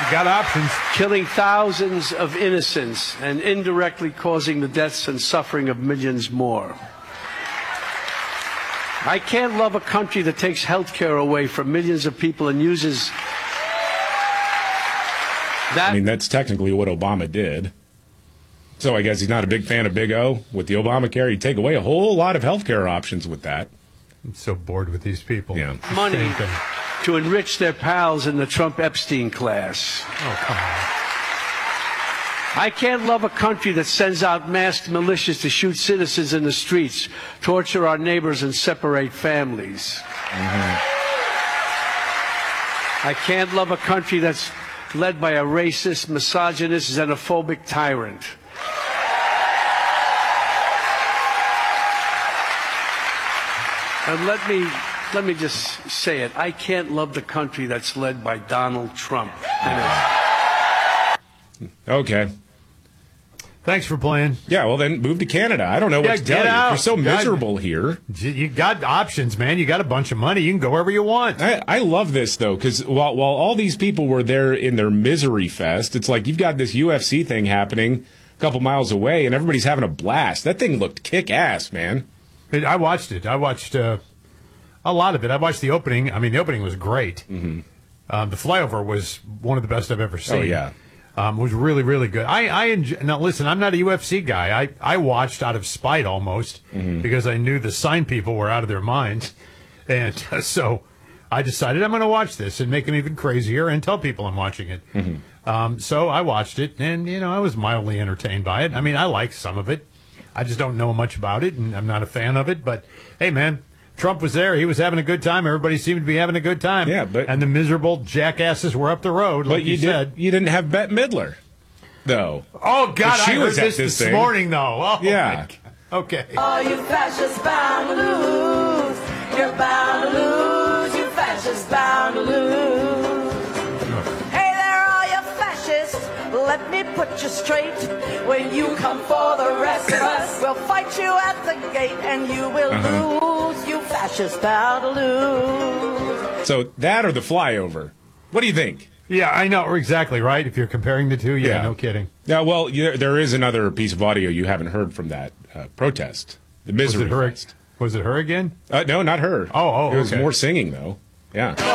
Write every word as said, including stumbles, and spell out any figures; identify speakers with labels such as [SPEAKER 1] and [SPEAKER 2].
[SPEAKER 1] You got options.
[SPEAKER 2] Killing thousands of innocents and indirectly causing the deaths and suffering of millions more. I can't love a country that takes health care away from millions of people and uses that.
[SPEAKER 3] I mean, that's technically what Obama did. So I guess he's not a big fan of Big O. With the Obamacare, you take away a whole lot of health care options with that.
[SPEAKER 1] I'm so bored with these people.
[SPEAKER 3] Yeah.
[SPEAKER 2] Money to enrich their pals in the Trump-Epstein class.
[SPEAKER 1] Oh, come on.
[SPEAKER 2] I can't love a country that sends out masked militias to shoot citizens in the streets, torture our neighbors, and separate families.
[SPEAKER 3] Mm-hmm.
[SPEAKER 2] I can't love a country that's led by a racist, misogynist, xenophobic tyrant. And let me, let me just say it. I can't love the country that's led by Donald Trump.
[SPEAKER 3] Okay.
[SPEAKER 1] Thanks for playing.
[SPEAKER 3] Yeah, well, then move to Canada. I don't know what
[SPEAKER 1] Yeah,
[SPEAKER 3] to
[SPEAKER 1] get
[SPEAKER 3] tell you.
[SPEAKER 1] out.
[SPEAKER 3] We're so
[SPEAKER 1] God.
[SPEAKER 3] miserable here.
[SPEAKER 1] You got options, man. You got a bunch of money. You can go wherever you want.
[SPEAKER 3] I, I love this, though, because while, while all these people were there in their misery fest, it's like you've got this U F C thing happening a couple miles away, and everybody's having a blast. That thing looked kick-ass, man.
[SPEAKER 1] I watched it. I watched uh, a lot of it. I watched the opening. I mean, the opening was great.
[SPEAKER 3] Mm-hmm.
[SPEAKER 1] Um, the flyover was one of the best I've ever seen.
[SPEAKER 3] Oh, yeah.
[SPEAKER 1] Um, it was really, really good. I, I enjoy, now listen, I'm not a U F C guy. I, I watched out of spite almost
[SPEAKER 3] Mm-hmm.
[SPEAKER 1] because I knew the sign people were out of their minds. And uh, so I decided I'm going to watch this and make them even crazier and tell people I'm watching it.
[SPEAKER 3] Mm-hmm.
[SPEAKER 1] Um, so I watched it, and, you know, I was mildly entertained by it. I mean, I like some of it. I just don't know much about it, and I'm not a fan of it. But, hey, man, Trump was there. He was having a good time. Everybody seemed to be having a good time.
[SPEAKER 3] Yeah, but
[SPEAKER 1] and the miserable jackasses were up the road, like
[SPEAKER 3] but you,
[SPEAKER 1] you said.
[SPEAKER 3] Did, you didn't have Bette Midler, though.
[SPEAKER 1] Oh, God,
[SPEAKER 3] She
[SPEAKER 1] I heard
[SPEAKER 3] was at
[SPEAKER 1] this
[SPEAKER 3] this
[SPEAKER 1] this
[SPEAKER 3] thing.
[SPEAKER 1] morning, though. Oh,
[SPEAKER 3] Yeah.
[SPEAKER 1] my- Okay.
[SPEAKER 4] Are you fascists bound to lose? You're bound to lose. You fascists bound to lose. Hey there, all you fascists. Let me put you straight. When you come for the rest of us, we'll fight you at the gate, and you will
[SPEAKER 3] Uh-huh.
[SPEAKER 4] lose. You fascists bound to lose.
[SPEAKER 3] So that or the flyover. What do you think?
[SPEAKER 1] Yeah, I know. Exactly, right? If you're comparing the two, yeah,
[SPEAKER 3] Yeah.
[SPEAKER 1] no kidding.
[SPEAKER 3] Yeah, well, you, there is another piece of audio you haven't heard from that uh, protest. The
[SPEAKER 1] Was
[SPEAKER 3] misery
[SPEAKER 1] it her,
[SPEAKER 3] fest.
[SPEAKER 1] was it her again?
[SPEAKER 3] Uh, no, not her.
[SPEAKER 1] Oh, oh,
[SPEAKER 3] It was
[SPEAKER 1] okay.
[SPEAKER 3] more singing, though. Yeah.